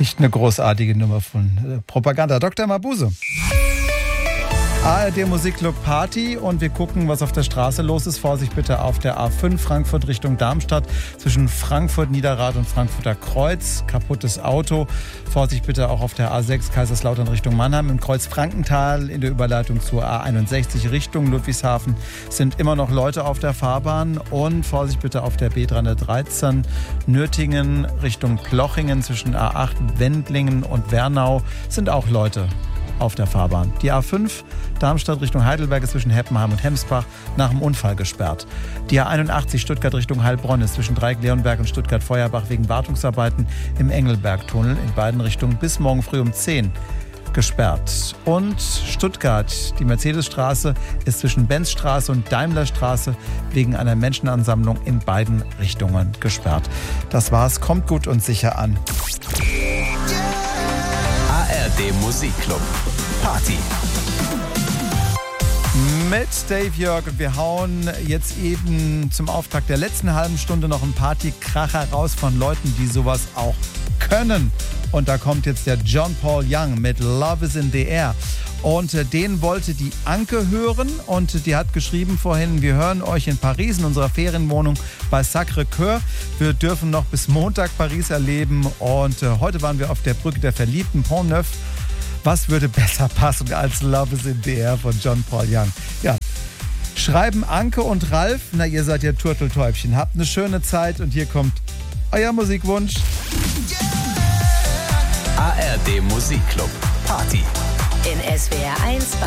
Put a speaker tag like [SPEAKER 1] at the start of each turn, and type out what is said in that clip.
[SPEAKER 1] Echt eine großartige Nummer von Propaganda. Dr. Mabuse. ARD Musikclub Party und wir gucken, was auf der Straße los ist. Vorsicht bitte auf der A5 Frankfurt Richtung Darmstadt zwischen Frankfurt Niederrad und Frankfurter Kreuz. Kaputtes Auto. Vorsicht bitte auch auf der A6 Kaiserslautern Richtung Mannheim. Im Kreuz Frankenthal in der Überleitung zur A61 Richtung Ludwigshafen sind immer noch Leute auf der Fahrbahn. Und Vorsicht bitte auf der B313 Nürtingen Richtung Plochingen zwischen A8 Wendlingen und Wernau sind auch Leute auf der Fahrbahn. Die A5 Darmstadt Richtung Heidelberg ist zwischen Heppenheim und Hemsbach nach dem Unfall gesperrt. Die A81 Stuttgart Richtung Heilbronn ist zwischen Dreieck-Leonberg und Stuttgart-Feuerbach wegen Wartungsarbeiten im Engelbergtunnel in beiden Richtungen bis morgen früh um 10 gesperrt. Und Stuttgart, die Mercedesstraße ist zwischen Benzstraße und Daimlerstraße wegen einer Menschenansammlung in beiden Richtungen gesperrt. Das war's. Kommt gut und sicher an.
[SPEAKER 2] ARD Musikclub Party
[SPEAKER 1] mit Dave Jörg und wir hauen jetzt eben zum Auftakt der letzten halben Stunde noch einen Partykracher raus von Leuten, die sowas auch können. Und da kommt jetzt der John Paul Young mit Love is in the Air. Und den wollte die Anke hören und die hat geschrieben vorhin, wir hören euch in Paris in unserer Ferienwohnung bei Sacré-Cœur. Wir dürfen noch bis Montag Paris erleben und heute waren wir auf der Brücke der Verliebten Pont-Neuf. Was würde besser passen als Love is in the Air von John Paul Young? Ja. Schreiben Anke und Ralf, na ihr seid ja Turteltäubchen. Habt eine schöne Zeit und hier kommt euer Musikwunsch.
[SPEAKER 2] ARD Musikclub Party
[SPEAKER 3] in SWR 1